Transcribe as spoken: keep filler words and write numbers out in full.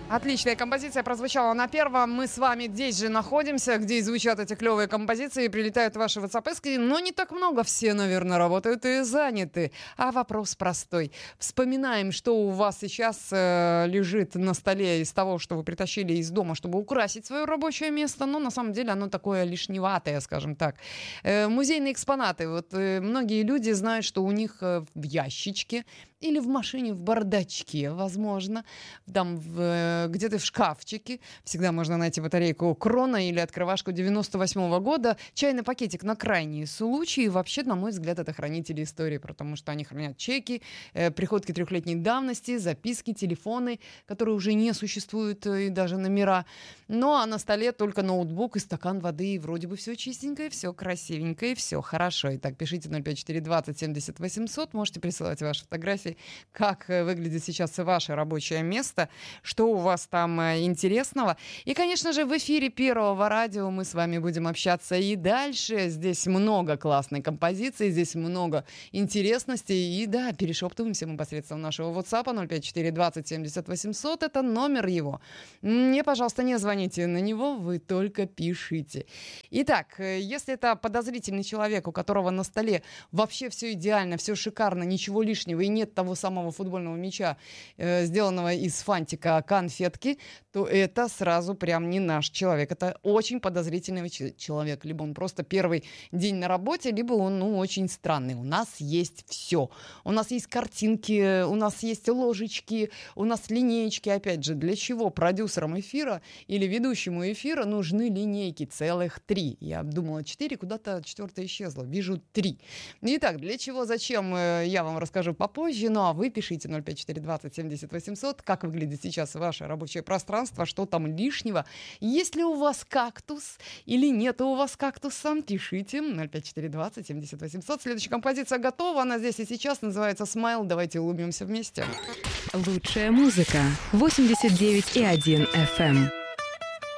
Отличная композиция прозвучала на первом. Мы с вами здесь же находимся, где и звучат эти клевые композиции, прилетают ваши ватсапэски, но не так много. Все, наверное, работают и заняты. А вопрос простой. Вспоминаем, что у вас сейчас э, лежит на столе из того, что вы притащили из дома, чтобы украсить свое рабочее место. Но на самом деле оно такое лишневатое, скажем так. Э, музейные экспонаты. Вот э, многие люди знают, что у них э, в ящичке или в машине, в бардачке, возможно, там в, где-то в шкафчике всегда можно найти батарейку Крона или открывашку девяносто восьмого года, чайный пакетик на крайние случаи. Вообще, на мой взгляд, это хранители истории, потому что они хранят чеки, э, приходки трехлетней давности, записки, телефоны, которые уже не существуют, э, и даже номера. Ну, а на столе только ноутбук и стакан воды, и вроде бы все чистенькое, все красивенькое, все хорошо. Итак, пишите ноль пять четыре двадцать семьдесят восемьсот, можете присылать ваши фотографии, как выглядит сейчас ваше рабочее место, что у вас там интересного. И, конечно же, в эфире Первого радио мы с вами будем общаться и дальше. Здесь много классной композиции, здесь много интересностей. И да, перешептываемся мы посредством нашего WhatsApp ноль пять четыре двадцать семьдесят восемьсот. Это номер его. Мне, пожалуйста, не звоните на него, вы только пишите. Итак, если это подозрительный человек, у которого на столе вообще все идеально, все шикарно, ничего лишнего и нет того самого футбольного мяча, э, сделанного из фантика, конфетки, то это сразу прям не наш человек. Это очень подозрительный ч- человек. Либо он просто первый день на работе, либо он, ну, очень странный. У нас есть все. У нас есть картинки, у нас есть ложечки, у нас линеечки. Опять же, для чего продюсерам эфира или ведущему эфира нужны линейки? Целых три. Я думала четыре, куда-то четвертая исчезла. Вижу три. Итак, для чего, зачем, э, я вам расскажу попозже. Ну а вы пишите ноль пять четыре двадцать семьдесят восемьсот, как выглядит сейчас ваше рабочее пространство, что там лишнего. Есть ли у вас кактус или нет у вас кактуса, пишите ноль пять четыре двадцать семьдесят восемьсот. Следующая композиция готова, она здесь и сейчас, называется «Смайл». Давайте улыбнемся вместе. Лучшая музыка. восемьдесят девять и один эф эм.